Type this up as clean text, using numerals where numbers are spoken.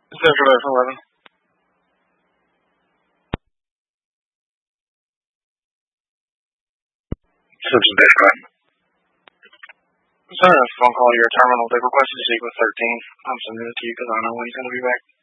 Central F11. Central Data. Send a phone call to your terminal. They requested to speak with 13. I'm sending it to you because I know when he's going to be back.